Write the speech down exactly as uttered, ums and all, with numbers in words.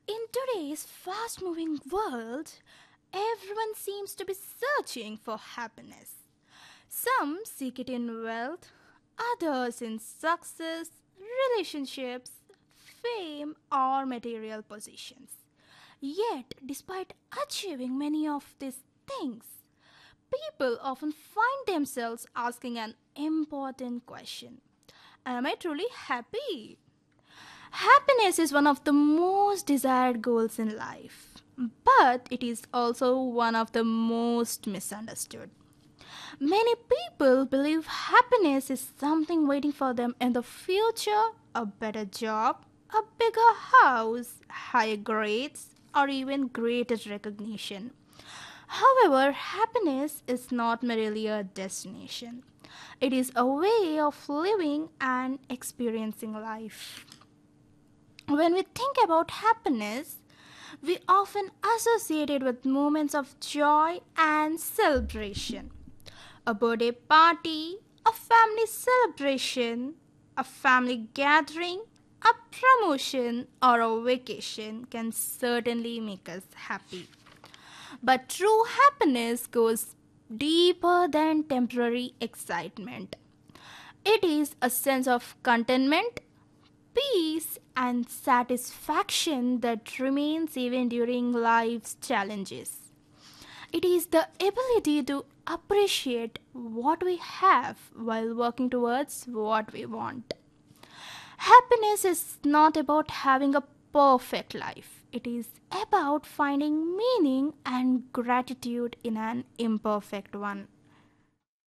In today's fast moving world, everyone seems to be searching for happiness. Some seek it in wealth, others in success, relationships, fame, or material possessions. Yet, despite achieving many of these things, people often find themselves asking an important question: am I truly happy? Happiness is one of the most desired goals in life, but it is also one of the most misunderstood. Many people believe happiness is something waiting for them in the future: a better job, a bigger house, higher grades, or even greater recognition. However, happiness is not merely a destination, it is a way of living and experiencing life. When we think about happiness, we often associate it with moments of joy and celebration. A birthday party, a family celebration, a family gathering, a promotion, or a vacation can certainly make us happy. But true happiness goes deeper than temporary excitement. It is a sense of contentment, peace, and satisfaction that remains even during life's challenges. It is the ability to appreciate what we have while working towards what we want. Happiness is not about having a perfect life, it is about finding meaning and gratitude in an imperfect one.